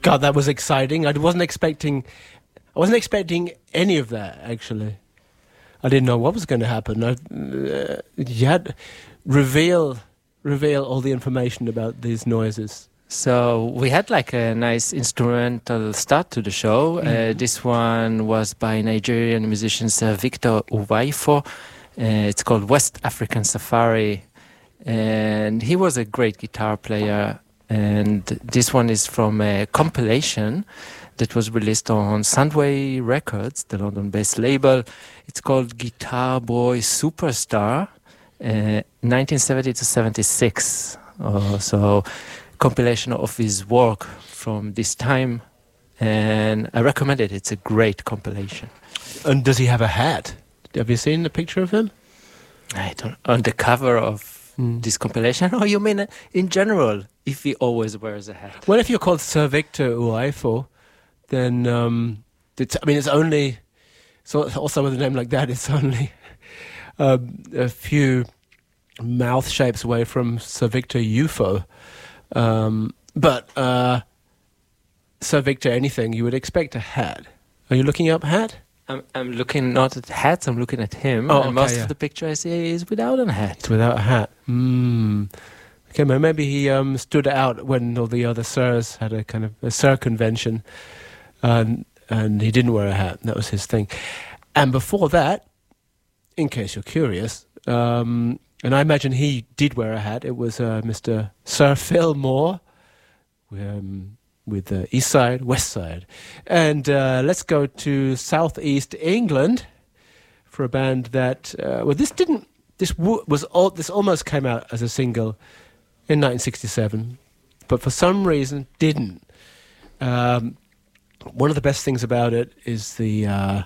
God, that was exciting. I wasn't expecting any of that, actually. I didn't know what was going to happen. You had reveal all the information about these noises. So we had like a nice instrumental start to the show. This one was by Nigerian musicians Victor Uwaifo. It's called West African Safari. And he was a great guitar player. And this one is from a compilation that was released on Soundway Records, the London-based label. It's called Guitar Boy Superstar, 1970 to 76. So compilation of his work from this time, and I recommend it. It's a great compilation. And does he have a hat? Have you seen the picture of him? I don't. On the cover of this compilation? Oh, you mean in general, if he always wears a hat? Well, if you're called Sir Victor Uwaifo, then it's only. So also with a name like that, it's only a few mouth shapes away from Sir Victor UFO. But Sir Victor anything, you would expect a hat. Are you looking up hat? I'm looking not at hats, I'm looking at him. Oh, and most of the picture I see is without a hat. It's without a hat. Okay, maybe he stood out when all the other sirs had a kind of a sir convention, and he didn't wear a hat. That was his thing. And before that, in case you're curious, and I imagine he did wear a hat. It was Mr. Sir Phil Moore with East Side, West Side. And let's go to Southeast England for a band that this almost came out as a single in 1967, but for some reason didn't. One of the best things about it is the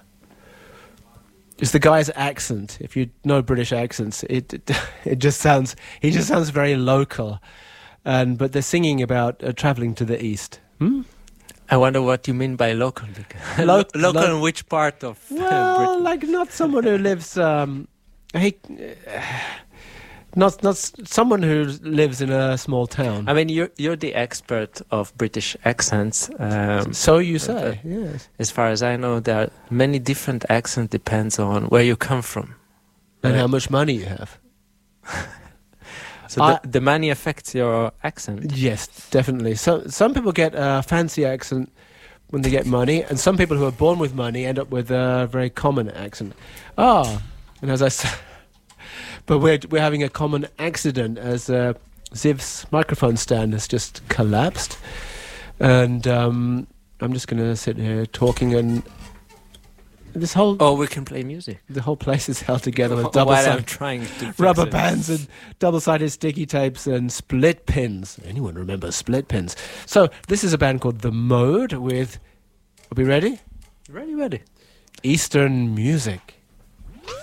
guy's accent. If you know British accents, it just sounds very local, but they're singing about traveling to the east. I wonder what you mean by local. Local in which part of Britain? Like not someone who lives. Not someone who lives in a small town. I mean, you're the expert of British accents. So you say, yes. As far as I know, there are many different accents. Depends on where you come from and how much money you have. So the money affects your accent. Yes, definitely. So some people get a fancy accent when they get money, and some people who are born with money end up with a very common accent. And as I said. But we're having a common accident as Ziv's microphone stand has just collapsed, and I'm just going to sit here talking, and this whole we can play music. The whole place is held together with rubber bands and double-sided sticky tapes and split pins. Anyone remember split pins? So this is a band called The Mode with. Are we ready? Ready. Eastern Music.